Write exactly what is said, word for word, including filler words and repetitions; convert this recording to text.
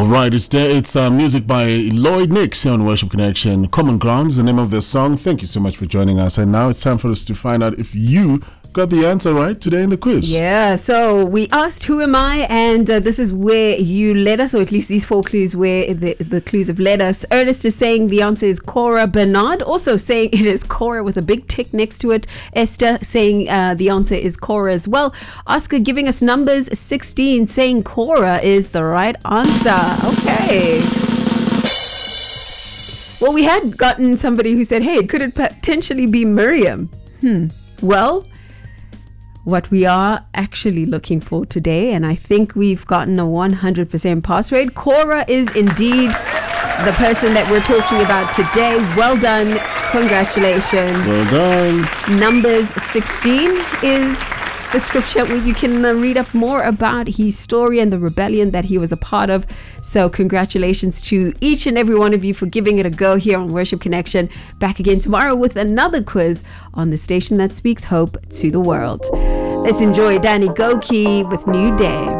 All right, it's there. It's uh, music by Lloyd Nix here on Worship Connection. Common Ground is the name of the song. Thank you so much for joining us. And now it's time for us to find out if you got the answer right today in the quiz. Yeah, so we asked who am I, and uh, this is where you led us, or at least these four clues where the, the clues have led us. Ernest is saying the answer is Cora. Bernard also saying it is Cora with a big tick next to it. Esther saying uh, the answer is Cora as well. Oscar giving us numbers sixteen, saying Cora is the right answer. Okay. Well, we had gotten somebody who said, hey, could it potentially be Miriam? Hmm. Well, what we are actually looking for today, and I think we've gotten a one hundred percent pass rate. Cora is indeed the person that we're talking about today. Well done. Congratulations. Well done. Numbers sixteen is the scripture where you can uh, read up more about his story and the rebellion that he was a part of. So congratulations to each and every one of you for giving it a go here on Worship Connection. Back again tomorrow with another quiz on the station that speaks hope to the world. Let's enjoy Danny Goki with New Day.